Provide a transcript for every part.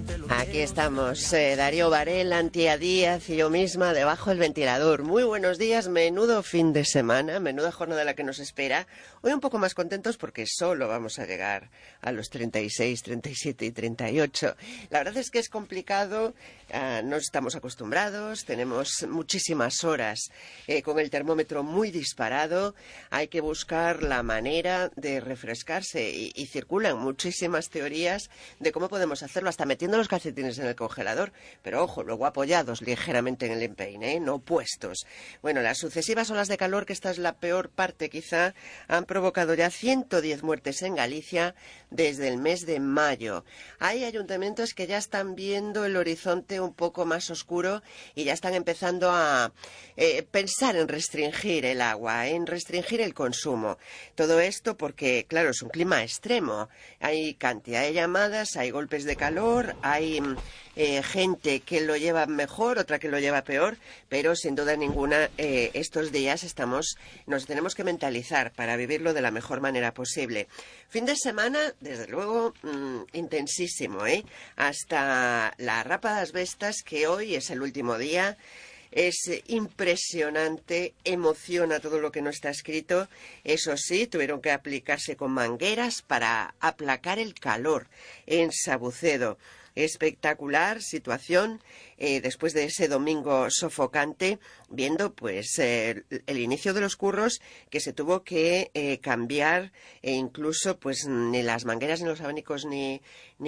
Aquí estamos, Darío Varela, Antía Díaz y yo misma debajo del ventilador. Muy buenos días, menudo fin de semana, menuda jornada la que nos espera. Hoy un poco más contentos porque solo vamos a llegar a los 36, 37 y 38. La verdad es que es complicado, no estamos acostumbrados, tenemos muchísimas horas con el termómetro muy disparado. Hay que buscar la manera de refrescarse y circulan muchísimas teorías de cómo podemos hacerlo, hasta metiendo los calcetines en el congelador, pero ojo, luego apoyados ligeramente en el empeine, no puestos. Bueno, las sucesivas olas de calor, que esta es la peor parte quizá, han provocado ya 110 muertes en Galicia desde el mes de mayo. Hay ayuntamientos que ya están viendo el horizonte un poco más oscuro y ya están empezando a pensar en restringir el agua, en restringir el consumo. Todo esto porque, claro, es un clima extremo. Hay cantidad de llamadas, hay golpes de calor, hay gente que lo lleva mejor, otra que lo lleva peor, pero sin duda ninguna estos días nos tenemos que mentalizar para vivirlo de la mejor manera posible. Fin de semana, desde luego, intensísimo, hasta la Rapa das Vestas, que hoy es el último día. Es impresionante, emociona todo lo que no está escrito. Eso sí, tuvieron que aplicarse con mangueras para aplacar el calor en Sabucedo. Espectacular situación después de ese domingo sofocante, viendo pues el inicio de los curros, que se tuvo que cambiar, e incluso pues ni las mangueras ni los abanicos ni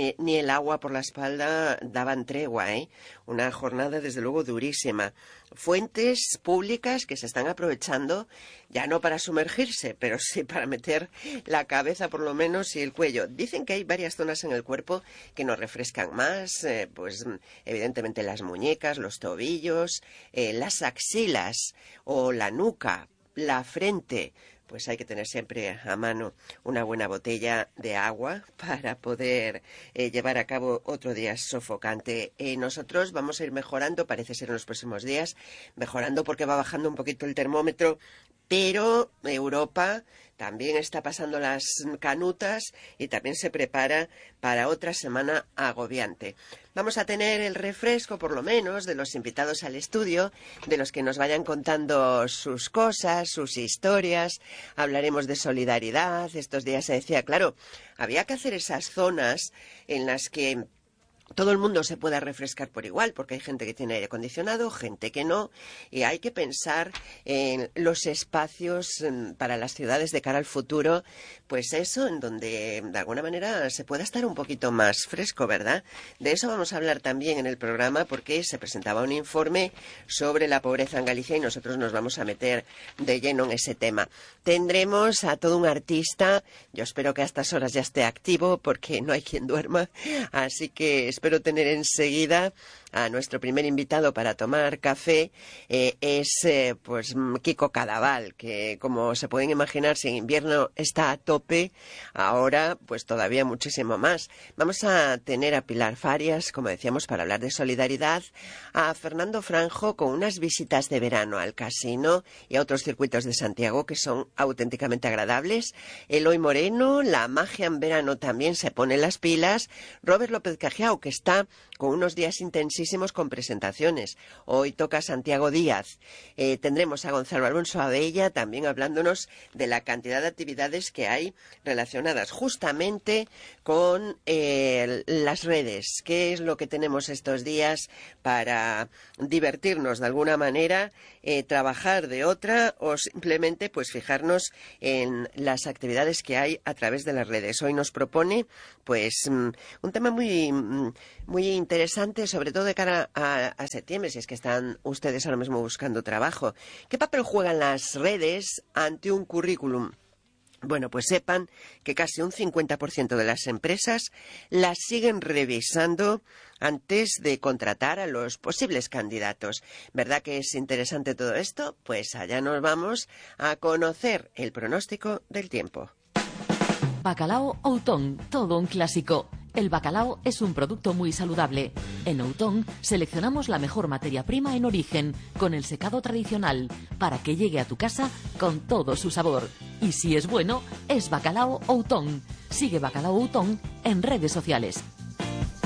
el agua por la espalda daban tregua, Una jornada desde luego durísima. Fuentes públicas que se están aprovechando, ya no para sumergirse, pero sí para meter la cabeza por lo menos y el cuello. Dicen que hay varias zonas en el cuerpo que nos refrescan más, pues evidentemente las muñecas, los tobillos, las axilas o la nuca, la frente. Pues hay que tener siempre a mano una buena botella de agua para poder llevar a cabo otro día sofocante. Nosotros vamos a ir mejorando, parece ser en los próximos días, mejorando porque va bajando un poquito el termómetro, pero Europa también está pasando las canutas y también se prepara para otra semana agobiante. Vamos a tener el refresco, por lo menos, de los invitados al estudio, de los que nos vayan contando sus cosas, sus historias. Hablaremos de solidaridad. Estos días se decía, claro, había que hacer esas zonas en las que todo el mundo se pueda refrescar por igual, porque hay gente que tiene aire acondicionado, gente que no, y hay que pensar en los espacios para las ciudades de cara al futuro, pues eso, en donde de alguna manera se pueda estar un poquito más fresco, ¿verdad? De eso vamos a hablar también en el programa, porque se presentaba un informe sobre la pobreza en Galicia y nosotros nos vamos a meter de lleno en ese tema. Tendremos a todo un artista, yo espero que a estas horas ya esté activo, porque no hay quien duerma, así que espero tener enseguida a nuestro primer invitado para tomar café. Es pues Kiko Cadaval, que como se pueden imaginar, si en invierno está a tope, ahora pues todavía muchísimo más. Vamos a tener a Pilar Farias, como decíamos, para hablar de solidaridad, a Fernando Franjo con unas visitas de verano al casino y a otros circuitos de Santiago que son auténticamente agradables. Eloy Moreno, la magia en verano también se pone las pilas. Robert López Cajiao, que está con unos días intensísimos con presentaciones. Hoy toca Santiago Díaz. Tendremos a Gonzalo Alonso Abella también hablándonos de la cantidad de actividades que hay relacionadas justamente con las redes. ¿Qué es lo que tenemos estos días para divertirnos de alguna manera, trabajar de otra o simplemente pues fijarnos en las actividades que hay a través de las redes? Hoy nos propone pues un tema muy interesante, sobre todo de cara a septiembre, si es que están ustedes ahora mismo buscando trabajo. ¿Qué papel juegan las redes ante un currículum? Bueno, pues sepan que casi un 50% de las empresas las siguen revisando antes de contratar a los posibles candidatos. ¿Verdad que es interesante todo esto? Pues allá nos vamos a conocer el pronóstico del tiempo. Bacalao Outón, todo un clásico. El bacalao es un producto muy saludable. En Outón seleccionamos la mejor materia prima en origen, con el secado tradicional, para que llegue a tu casa con todo su sabor. Y si es bueno, es Bacalao Outón. Sigue Bacalao Outón en redes sociales.